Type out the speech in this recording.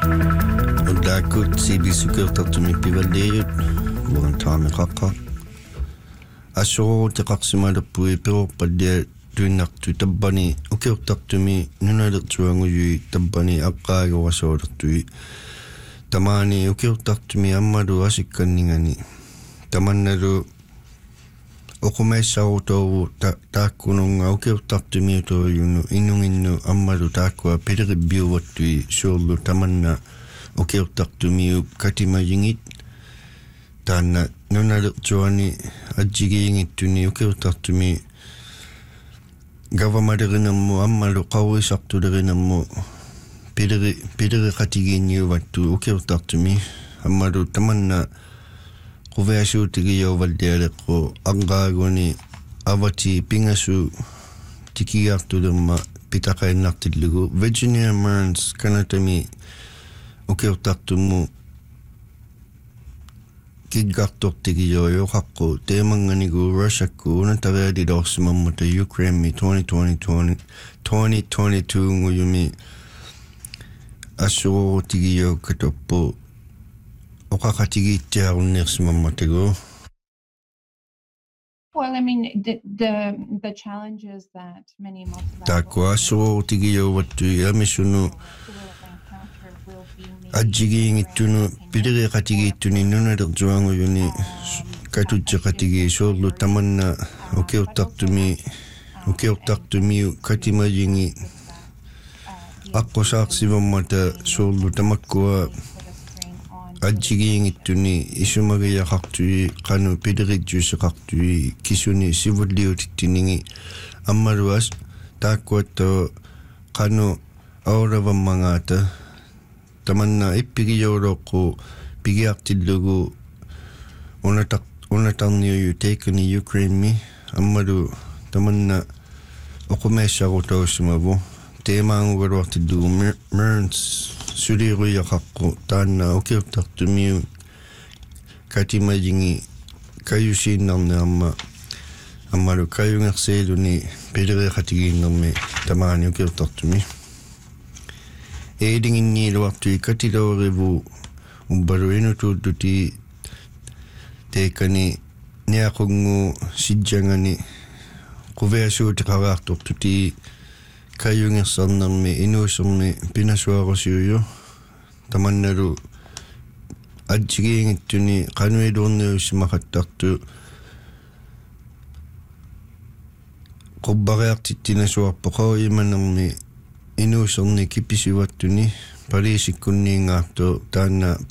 Udakut sibisukertartumi pivalleeyut urantaamiqaqqa assuruuti qarsimalappugi piruuppaddia tuinnartu tabbani ukiurtartumi nunalertuanguyui tabbani aqqaagorasuulertui tamaani ukiurtartumi ammalu asikkanningani tamannalu oqumaissarutoovu taakkununga ukiurtartumi utoyunu innunginnu ammalu taakkua piliribbiuvattui suullu tamanna ukiurtartumiu katimajingit taanna nunalertuani ajjigiingittuni ukiurtartumi gavamalerinaammu ammalu qaurisartulerinaammu piliri qatigiinniuvattu ukiurtartumi ammalu tamanna quviasuutigiyovallialeqqu anqaaguni avati pingasu tikiartulerma pitaqainnartillugu Virginia Mearns kanatami ukiurtartummu kiggartortigiyoyoqaqqu teemanganigu Russiakku unatarialilorsimammuta Ukraine 2022 nguyumi assuruutigiyokkatoppu oqaqatigiittiarunniirsimammategu. Well, I mean, the challenges that many taakua assuruutigiyowattui amisunu ajjigiingittunu piliriqatigiittuni nunalertuanguyuni katutseqatigi suullu tamanna ukiurtartumiu katimajingi aqqusaarsivamata suullu tamakkua ajjigiingittuni isumagiyaqartui qanu pilirijuuseqartui kisuni sivulliutittiningi ammaluas taakkuatto qanu auravammangaata tamanna ippigiyooloqqu pigiartillugu unatarniuyu teikani Ukraine ammalu tamanna oqumaissarutaussimavu teemaangugaluartillugu Mearns suliiruyaqaqqu taanna ukiurtartumiu katimajingi kayusiinnarniarma ammalu kayungersiiluni piliriqatigiinnermi tamaani ukiurtartumi eedinginniiluartui katilorivu umbalu inutuuttuti teikani niaqungu sijjangani quviasuutiqaraartortuti kayungersarnermi inuusermi pinasuarusiuyu tamannalu ajjigiingittuni qanuiluurniussimaqattartu qubbariartittinasuarpo qawimanermi inuuserni kipisivattuni paliisikkunniingaartu taanna